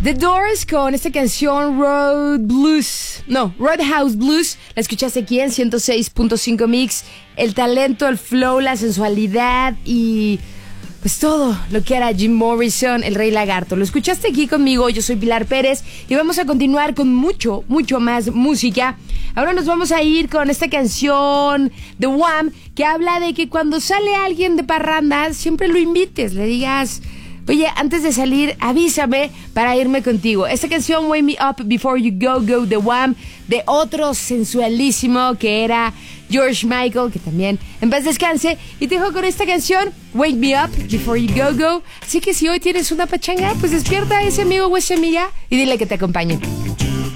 The Doors con esta canción Roadhouse Blues. La escuchaste aquí en 106.5 Mix. El talento, el flow, la sensualidad y pues todo lo que era Jim Morrison, el Rey Lagarto. Lo escuchaste aquí conmigo, yo soy Pilar Pérez y vamos a continuar con mucho más música. Ahora nos vamos a ir con esta canción de Wham, que habla de que cuando sale alguien de parranda, siempre lo invites, le digas: oye, antes de salir, avísame para irme contigo. Esta canción, Wake Me Up Before You Go Go, de Wham, de otro sensualísimo que era George Michael, que también en paz descanse. Y te dejo con esta canción, Wake Me Up Before You Go Go. Así que si hoy tienes una pachanga, pues despierta a ese amigo o esa amiga y dile que te acompañe.